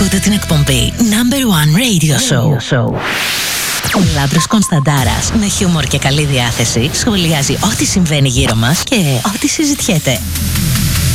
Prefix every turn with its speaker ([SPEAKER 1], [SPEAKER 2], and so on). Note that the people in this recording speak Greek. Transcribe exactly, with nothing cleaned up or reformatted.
[SPEAKER 1] Ακούτε την εκπομπή Number One Radio Show. Ο Λάμπρος Κωνσταντάρας, με χιούμορ και καλή διάθεση, σχολιάζει ό,τι συμβαίνει γύρω μας και ό,τι συζητιέται.